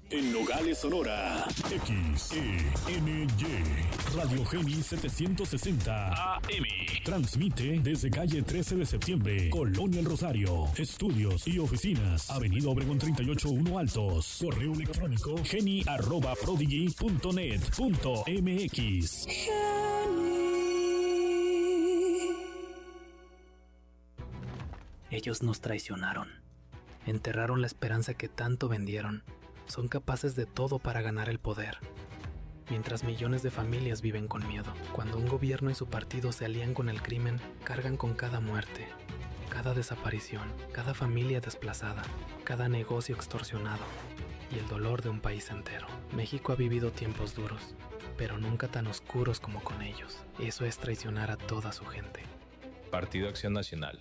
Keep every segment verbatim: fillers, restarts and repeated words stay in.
En Nogales, Sonora, X E N Y, Radio Geni setecientos sesenta A M. Transmite desde calle trece de septiembre, Colonia El Rosario. Estudios y oficinas, Avenida Obregón treinta y ocho uno Altos. Correo electrónico geni arroba prodigy punto net punto m x. Ellos nos traicionaron. Enterraron la esperanza que tanto vendieron. Son capaces de todo para ganar el poder. Mientras millones de familias viven con miedo. Cuando un gobierno y su partido se alían con el crimen, cargan con cada muerte, cada desaparición, cada familia desplazada, cada negocio extorsionado y el dolor de un país entero. México ha vivido tiempos duros, pero nunca tan oscuros como con ellos. Eso es traicionar a toda su gente. Partido Acción Nacional.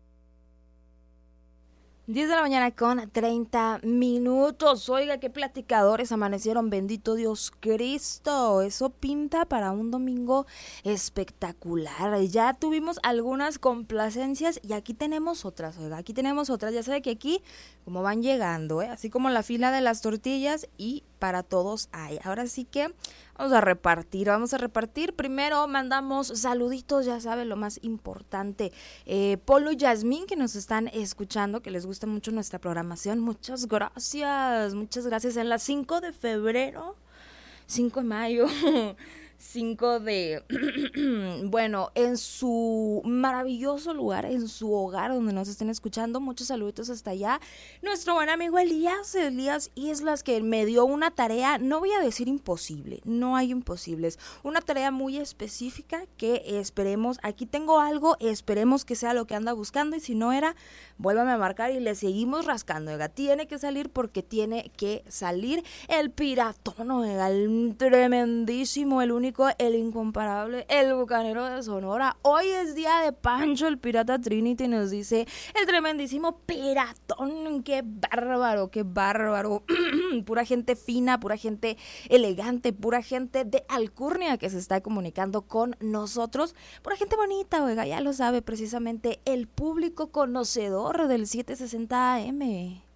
diez de la mañana con treinta minutos. Oiga, qué platicadores amanecieron, bendito Dios Cristo. Eso pinta para un domingo espectacular. Ya tuvimos algunas complacencias y aquí tenemos otras, oiga, aquí tenemos otras. Ya sabe que aquí, como van llegando, ¿eh? Así como la fila de las tortillas y para todos hay. Ahora sí que vamos a repartir, vamos a repartir. Primero mandamos saluditos, ya sabe, lo más importante. Eh, Polo y Yasmín, que nos están escuchando, que les gusta mucho nuestra programación. Muchas gracias, muchas gracias. En las cinco de febrero, cinco de mayo, cinco de... bueno, en su maravilloso lugar, en su hogar donde nos estén escuchando, muchos saluditos hasta allá. Nuestro buen amigo Elías, Elías Islas, que me dio una tarea, no voy a decir imposible, no hay imposibles, una tarea muy específica que esperemos, aquí tengo algo, esperemos que sea lo que anda buscando y si no era, vuélvame a marcar y le seguimos rascando, oiga, tiene que salir porque tiene que salir el piratón, oiga, el tremendísimo, el único, el incomparable, el bucanero de Sonora. Hoy es día de Pancho, el pirata Trinity, nos dice el tremendísimo piratón. Qué bárbaro, qué bárbaro. Pura gente fina, pura gente elegante, pura gente de alcurnia que se está comunicando con nosotros. Pura gente bonita, oiga, ya lo sabe precisamente el público conocedor del setecientos sesenta A M.